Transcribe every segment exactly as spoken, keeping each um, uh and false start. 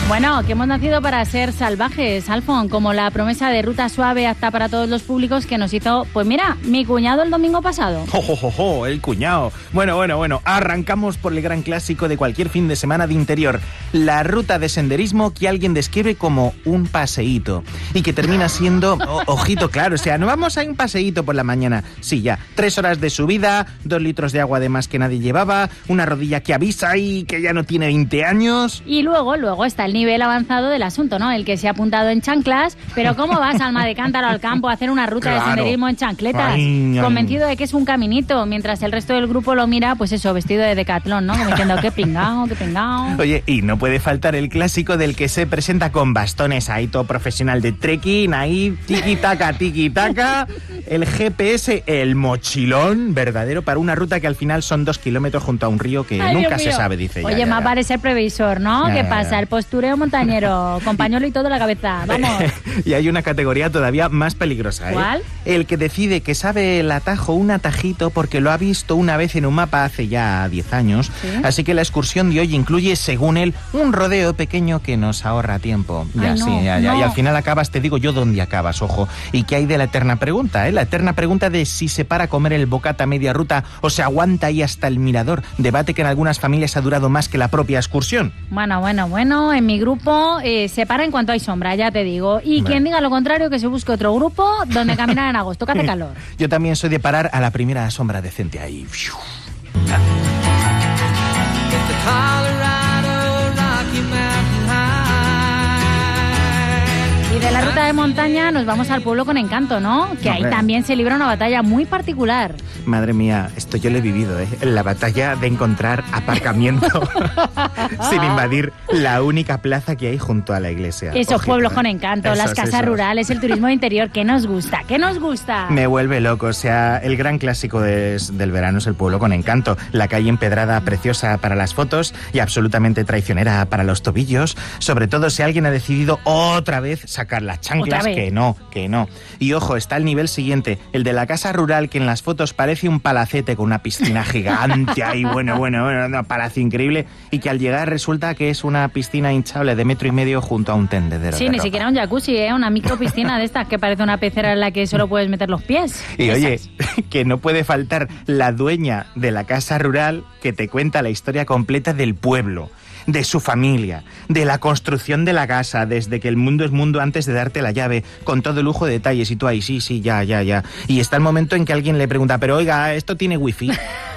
Bueno, que hemos nacido para ser salvajes, Alfon, como la promesa de ruta suave apta para todos los públicos que nos hizo, pues mira, mi cuñado el domingo pasado. ¡Jo, jo, jo, jo! El cuñado. Bueno, bueno, bueno, arrancamos por el gran clásico de cualquier fin de semana de interior, la ruta de senderismo que alguien describe como un paseíto y que termina siendo, oh, ojito, claro, o sea, no vamos a un paseíto por la mañana, sí, ya, tres horas de subida, dos litros de agua de más que nadie llevaba, una rodilla que avisa y que ya no tiene veinte años. Y luego, luego está el nivel avanzado del asunto, ¿no? El que se ha apuntado en chanclas, pero ¿cómo vas, alma de cántaro, al campo a hacer una ruta claro. de senderismo en chancletas? Ay, ay. Convencido de que es un caminito, mientras el resto del grupo lo mira, pues eso, vestido de Decathlon, ¿no? Como diciendo, qué pingao, qué pingao. Oye, y no puede faltar el clásico del que se presenta con bastones ahí, todo profesional de trekking, ahí, tiki-taka, tiki-taka, el G P S, el mochilón verdadero para una ruta que al final son dos kilómetros junto a un río que ay, nunca se sabe, dice. Oye, ya, más ya, vale ser previsor, ¿no? Ya, ¿Qué ya, pasa? ya. El postureo montañero, con pañuelo y todo en la cabeza, vamos. Y hay una categoría todavía más peligrosa, ¿eh? ¿Cuál? El que decide que sabe el atajo, un atajito, porque lo ha visto una vez en un mapa hace ya diez años. ¿Sí? Así que la excursión de hoy incluye, según él, un rodeo pequeño que nos ahorra tiempo. Ya, Ay, no, sí, ya, ya. No. Y al final acabas, te digo yo dónde acabas, ojo. ¿Y qué hay de la eterna pregunta, eh? La eterna pregunta de si se para a comer el bocata a media ruta o se aguanta ahí hasta el mirador. Debate que en algunas familias ha durado más que la propia excursión. Bueno, bueno, bueno, en mi grupo eh, se para en cuanto hay sombra, ya te digo. Y bueno. Quien diga lo contrario, que se busque otro grupo donde caminar en agosto, que hace calor. Yo también soy de parar a la primera sombra decente ahí. Y de la ruta de montaña nos vamos al pueblo con encanto, ¿no? Que ahí también se libra una batalla muy particular. Madre mía, esto yo lo he vivido, ¿eh? La batalla de encontrar aparcamiento sin invadir la única plaza que hay junto a la iglesia. Esos Ojito, pueblos ¿eh? con encanto, esos, las casas esos. rurales, el turismo de interior, ¿qué nos gusta? ¿Qué nos gusta? Me vuelve loco, o sea, el gran clásico de, del verano es el pueblo con encanto. La calle empedrada preciosa para las fotos y absolutamente traicionera para los tobillos. Sobre todo si alguien ha decidido otra vez sacar las chanclas, que no, que no. Y ojo, está el nivel siguiente, el de la casa rural que en las fotos parece un palacete con una piscina gigante ahí, bueno, bueno, bueno, un palacio increíble, y que al llegar resulta que es una piscina hinchable de metro y medio junto a un tendedero. Sí, de ni ropa. siquiera un jacuzzi, ¿eh? Una micro piscina de estas que parece una pecera en la que solo puedes meter los pies. Y Esas. Oye, que no puede faltar la dueña de la casa rural que te cuenta la historia completa del pueblo, de su familia, de la construcción de la casa, desde que el mundo es mundo antes de darte la llave, con todo lujo de detalles, y tú ahí, sí, sí, ya, ya, ya. Y está el momento en que alguien le pregunta, pero oiga, ¿esto tiene wifi?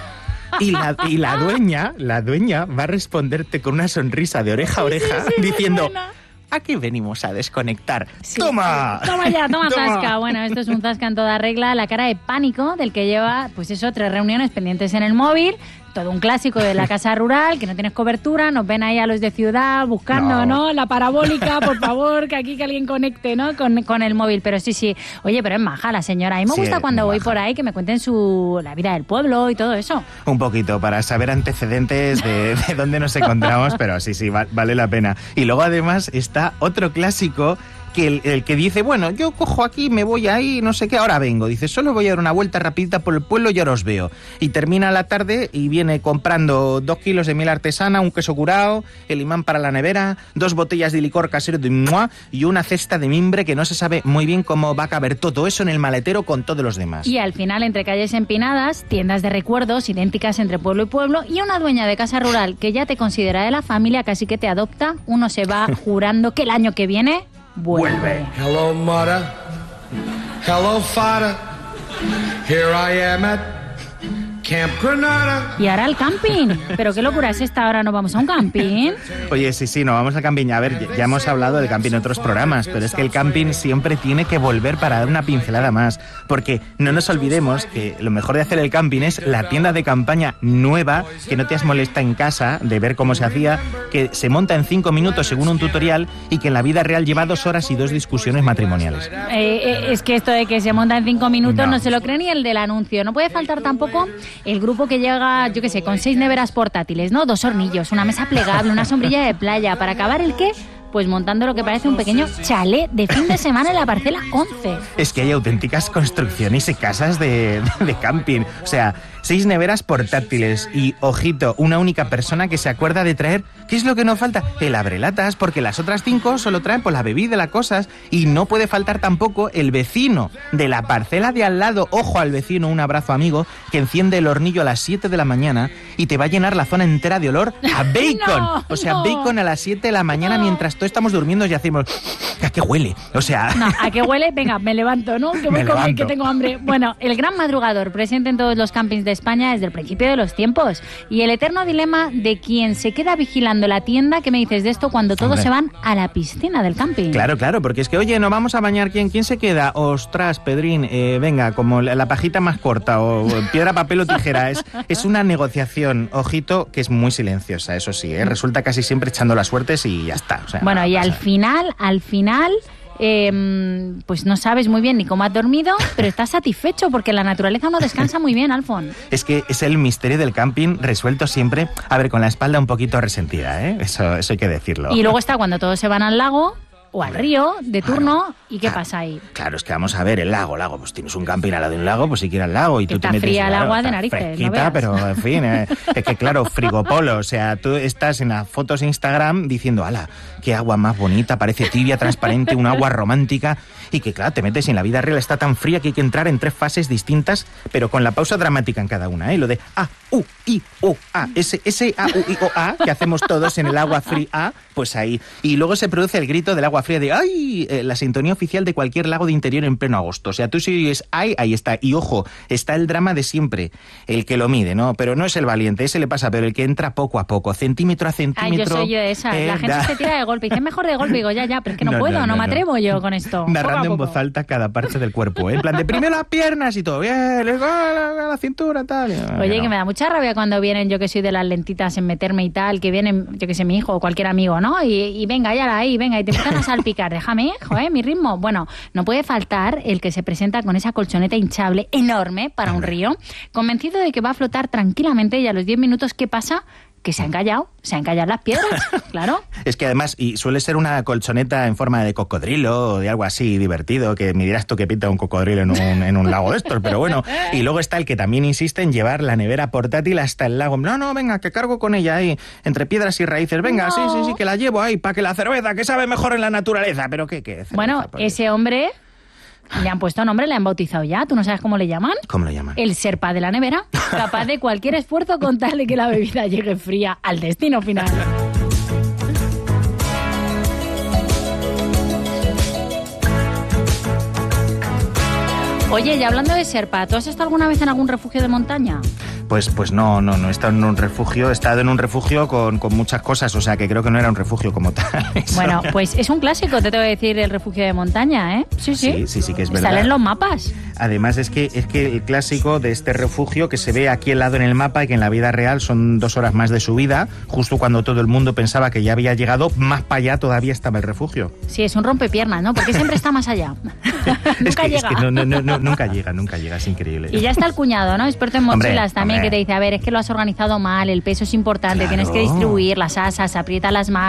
Y la, y la dueña, la dueña va a responderte con una sonrisa de oreja a oreja, sí, sí, sí, diciendo... Aquí venimos a desconectar. Sí, ¡Toma! Sí. Toma ya, toma, toma zasca. Bueno, esto es un zasca en toda regla. La cara de pánico del que lleva, pues eso, tres reuniones pendientes en el móvil. Todo un clásico de la casa rural, que no tienes cobertura, nos ven ahí a los de ciudad buscando, ¿no? ¿no? La parabólica, por favor, que aquí que alguien conecte, ¿no? Con, con el móvil. Pero sí, sí. Oye, pero es maja la señora. A mí me sí, gusta cuando voy maja. por ahí que me cuenten su la vida del pueblo y todo eso. Un poquito, para saber antecedentes de, de dónde nos encontramos, pero sí, sí, va, vale la pena. Y luego además está otro clásico, que el, el que dice, bueno, yo cojo aquí, me voy ahí, no sé qué, ahora vengo. Dice, solo voy a dar una vuelta rapidita por el pueblo y ahora os veo. Y termina la tarde y viene comprando dos kilos de miel artesana, un queso curado, el imán para la nevera, dos botellas de licor casero de Mois y una cesta de mimbre que no se sabe muy bien cómo va a caber todo eso en el maletero con todos los demás. Y al final, entre calles empinadas, tiendas de recuerdos idénticas entre pueblo y pueblo y una dueña de casa rural que ya te considera de la familia, casi que te adopta. Uno se va jurando que el año que viene... Vuelve. Hello, mother. Hello, father. Here I am at Camp Granada. Y ahora el camping. Pero qué locura es esta, ahora no vamos a un camping. Oye, sí, sí, no vamos al camping. A ver, ya hemos hablado del camping en otros programas, pero es que el camping siempre tiene que volver para dar una pincelada más. Porque no nos olvidemos que lo mejor de hacer el camping es la tienda de campaña nueva, que no te has molesta en casa de ver cómo se hacía, que se monta en cinco minutos según un tutorial y que en la vida real lleva dos horas y dos discusiones matrimoniales. Eh, eh, es que esto de que se monta en cinco minutos no. no se lo cree ni el del anuncio. No puede faltar tampoco el grupo que llega, yo qué sé, con seis neveras portátiles, ¿no? Dos hornillos, una mesa plegable, una sombrilla de playa. ¿Para acabar el qué? Pues montando lo que parece un pequeño chalet de fin de semana en la parcela once. Es que hay auténticas construcciones y casas de, de, de camping. O sea, Seis neveras portátiles y, ojito, una única persona que se acuerda de traer, ¿qué es lo que nos falta? El abrelatas, porque las otras cinco solo traen pues la bebida, las cosas, y no puede faltar tampoco el vecino de la parcela de al lado, ojo al vecino, un abrazo amigo, que enciende el hornillo a las siete de la mañana y te va a llenar la zona entera de olor a bacon. No, o sea, no. bacon a las siete de la mañana No. mientras todos estamos durmiendo y hacemos, ¿a qué huele? O sea... No, ¿a qué huele? Venga, me levanto, ¿no? Que voy Me a comer, levanto. que tengo hambre. Bueno, el gran madrugador presente en todos los campings de España desde el principio de los tiempos. Y el eterno dilema de quien se queda vigilando la tienda. ¿Qué me dices de esto cuando todos Hombre. se van a la piscina del camping? Claro, claro, porque es que, oye, nos vamos a bañar, ¿quién, quién se queda? Ostras, Pedrín, eh, venga, como la, la pajita más corta, o piedra, papel o tijera. Es, es una negociación, ojito, que es muy silenciosa, eso sí, ¿eh? Resulta casi siempre echando las suertes y ya está. O sea, Bueno, no y pasa al nada. final, al final... eh, pues no sabes muy bien ni cómo has dormido, pero estás satisfecho porque la naturaleza no descansa muy bien, Alfon. Es que es el misterio del camping resuelto siempre, a ver, con la espalda un poquito resentida, ¿eh? Eso, eso hay que decirlo. Y luego está cuando todos se van al lago o al río de turno. ¿Y qué Claro. pasa ahí? Claro, es que vamos a ver, el lago, lago, pues tienes un camping al lado de un lago, pues si quieres al lago y Que tú te está metes... fría el claro, agua de está narices, no fresquita, veas. pero en fin, eh, es que claro, frigopolo, o sea, tú estás en las fotos de Instagram diciendo, ala, qué agua más bonita, parece tibia, transparente, un agua romántica, y que claro, te metes y en la vida real está tan fría que hay que entrar en tres fases distintas, pero con la pausa dramática en cada una, ¿eh? Lo de A, U, I, O, A, ese, ese A, U, I, O, A, que hacemos todos en el agua fría, pues ahí. Y luego se produce el grito del agua fría de ¡ay! Eh, la sintonía oficial de cualquier lago de interior en pleno agosto. O sea, tú si oyes ¡ay! Ahí está. Y ojo, está el drama de siempre, el que lo mide, ¿no? Pero no es el valiente, ese le pasa, pero el que entra poco a poco, centímetro a Ay, centímetro. yo soy yo esa. eh, La gente da- se tira de golpe. Dice mejor de golpe. Digo, ya, ya, pero es que no, No, puedo, no, no, no, me no. atrevo yo con esto. Narrando Poco a en poco. voz alta cada parte del cuerpo, ¿eh? En plan de primero las piernas y todo, bien, luego la, la cintura, tal. Oye, No. que me da mucha rabia cuando vienen, yo que soy de las lentitas en meterme y tal, que vienen, yo que sé, mi hijo o cualquier amigo, ¿no? Y, y venga, ya ahí, venga, y te empiezan a salpicar. Déjame, joder, mi ritmo. Bueno, no puede faltar el que se presenta con esa colchoneta hinchable enorme para un Hombre. río, convencido de que va a flotar tranquilamente y a los diez minutos, ¿qué pasa? Que se han callado, se han callado las piedras, claro. Es que además, y suele ser una colchoneta en forma de cocodrilo o de algo así divertido, que me dirás tú que pinta un cocodrilo en un, en un lago de estos, pero bueno. Y luego está el que también insiste en llevar la nevera portátil hasta el lago. No, no, venga, que cargo con ella ahí, entre piedras y raíces. Venga, No. sí, sí, sí, que la llevo ahí, para que la cerveza, que sabe mejor en la naturaleza. Pero qué, qué cerveza, Bueno, por Dios. ese hombre, le han puesto nombre, le han bautizado ya, ¿tú no sabes cómo le llaman? ¿Cómo lo llaman? El serpa de la nevera, capaz de cualquier esfuerzo con tal de que la bebida llegue fría al destino final. Oye, y hablando de serpa, ¿tú has estado alguna vez en algún refugio de montaña? Pues, pues no, no, no he estado en un refugio, he estado en un refugio con, con muchas cosas, o sea que creo que no era un refugio como tal. Eso. Bueno, pues es un clásico, te tengo que decir, el refugio de montaña, ¿eh? Sí, sí. Sí, sí, sí que es verdad. Salen los mapas. Además es que es que el clásico de este refugio que se ve aquí al lado en el mapa y que en la vida real son dos horas más de subida, justo cuando todo el mundo pensaba que ya había llegado, más para allá todavía estaba el refugio. Sí, es un rompepiernas, ¿no? Porque siempre está más allá. es Nunca que, llega. es que no, no, no, no, nunca llega, nunca llega, es increíble. Y ya está el cuñado, ¿no? Experto en Hombre, mochilas también, hombre. que te dice, a ver, es que lo has organizado mal, el peso es importante, Claro. tienes que distribuir las asas, aprieta las manos.